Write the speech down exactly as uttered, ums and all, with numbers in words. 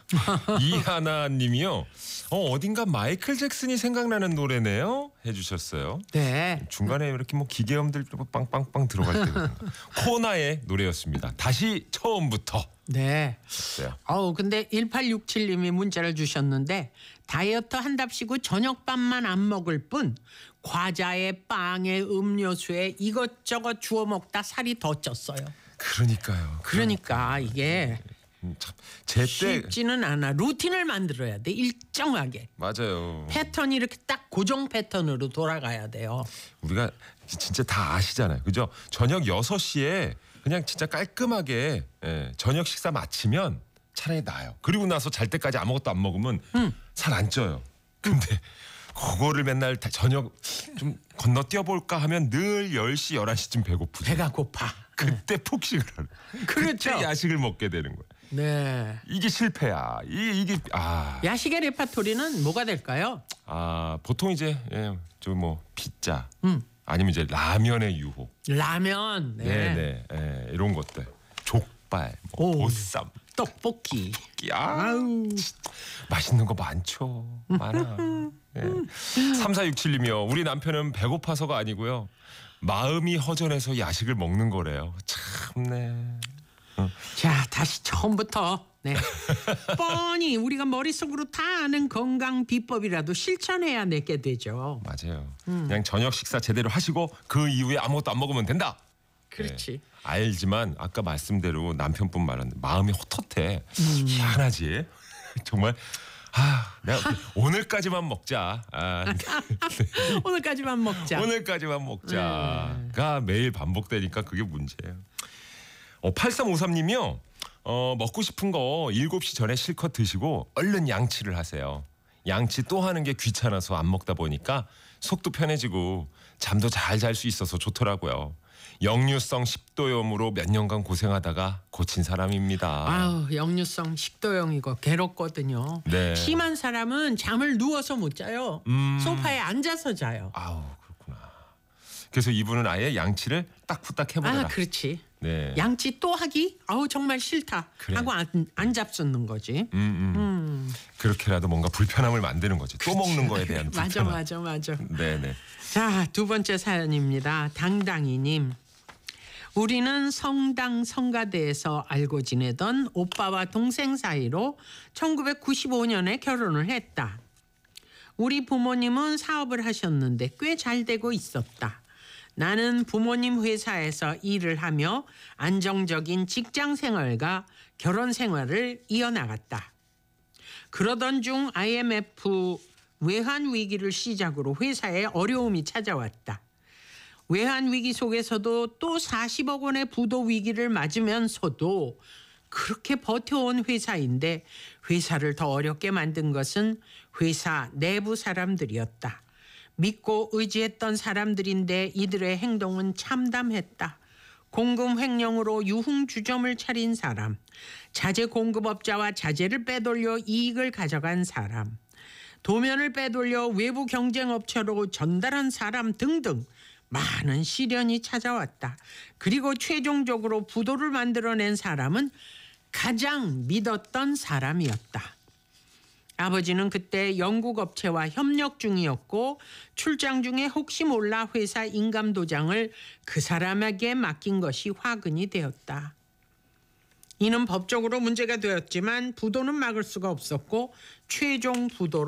이하나님이요. 어, 어딘가 마이클 잭슨이 생각나는 노래네요. 해주셨어요. 네. 중간에 이렇게 뭐 기계음들 빵빵빵 들어갈 때 코나의 노래였습니다. 다시 처음부터. 네. 했어요. 어우 근데 일팔육칠님이 문자를 주셨는데 다이어트 한답시고 저녁밥만 안 먹을 뿐 과자에 빵에 음료수에 이것저것 주워 먹다 살이 더 쪘어요. 그러니까요. 그러니까 이게 음, 참, 제때 쉽지는 않아. 루틴을 만들어야 돼. 일정하게. 맞아요. 패턴이 이렇게 딱 고정 패턴으로 돌아가야 돼요. 우리가 진짜 다 아시잖아요. 그죠? 저녁 여섯 시에 그냥 진짜 깔끔하게 예, 저녁 식사 마치면 차라리 나아요. 그리고 나서 잘 때까지 아무것도 안 먹으면 음. 살 안 쪄요. 근데 그거를 맨날 다 저녁 좀 건너뛰어 볼까 하면 늘 열 시, 열한 시쯤 배고프죠. 배가 고파. 그때 푹식을 하는. 그렇죠. 그때 야식을 먹게 되는 거예요. 네. 이게 실패야. 이게 이게 아, 야식의 레파토리는 뭐가 될까요? 아 보통 이제 예, 저 뭐 피자 음. 아니면 이제 라면의 유혹. 라면. 네. 네네 예, 이런 것들. 족발, 뭐 오. 보쌈, 떡볶이. 아, 아우. 맛있는 거 많죠. 많아. 예. 삼사육칠님이요. 우리 남편은 배고파서가 아니고요. 마음이 허전해서 야식을 먹는 거래요. 참네. 자, 다시 처음부터. 네. 뻔히 우리가 머릿속으로 다 아는 건강 비법이라도 실천해야 내게 되죠. 맞아요. 음. 그냥 저녁 식사 제대로 하시고 그 이후에 아무것도 안 먹으면 된다. 그렇지. 예. 알지만 아까 말씀대로 남편분 말한 마음이 헛헛해. 음. 희한하지. 정말 아, 내가 오늘까지만 먹자. 아, 오늘까지만 먹자. 오늘까지만 먹자가 매일 반복되니까 그게 문제예요. 어, 팔삼오삼님이요. 어, 먹고 싶은 거 일곱 시 전에 실컷 드시고 얼른 양치를 하세요. 양치 또 하는 게 귀찮아서 안 먹다 보니까 속도 편해지고 잠도 잘 잘 수 있어서 좋더라고요. 역류성 식도염으로 몇 년간 고생하다가 고친 사람입니다. 아우, 역류성 식도염이고 괴롭거든요. 네. 심한 사람은 잠을 누워서 못 자요. 음. 소파에 앉아서 자요. 아우 그렇구나. 그래서 이분은 아예 양치를 딱 후딱 해보더라. 아, 그렇지. 네. 양치 또 하기? 아우 정말 싫다. 그래. 하고 안, 안 잡수는 거지. 음, 음. 음. 그렇게라도 뭔가 불편함을 만드는 거지. 또 먹는 거에 대한 맞아, 불편함. 맞아, 맞아. 네네. 자, 두 번째 사연입니다. 당당이님. 우리는 성당 성가대에서 알고 지내던 오빠와 동생 사이로 천구백구십오년에 결혼을 했다. 우리 부모님은 사업을 하셨는데 꽤 잘 되고 있었다. 나는 부모님 회사에서 일을 하며 안정적인 직장 생활과 결혼 생활을 이어나갔다. 그러던 중 아이엠에프 외환 위기를 시작으로 회사에 어려움이 찾아왔다. 외환 위기 속에서도 또 사십억 원의 부도 위기를 맞으면서도 그렇게 버텨온 회사인데 회사를 더 어렵게 만든 것은 회사 내부 사람들이었다. 믿고 의지했던 사람들인데 이들의 행동은 참담했다. 공금 횡령으로 유흥주점을 차린 사람, 자재 공급업자와 자재를 빼돌려 이익을 가져간 사람, 도면을 빼돌려 외부 경쟁업체로 전달한 사람 등등 많은 시련이 찾아왔다. 그리고 최종적으로 부도를 만들어낸 사람은 가장 믿었던 사람이었다. 아버지는 그때 영국업체와 협력 중이었고 출장 중에 혹시 몰라 회사 인감도장을 그 사람에게 맡긴 것이 화근이 되었다. 이는 법적으로 문제가 되었지만 부도는 막을 수가 없었고 최종 부도로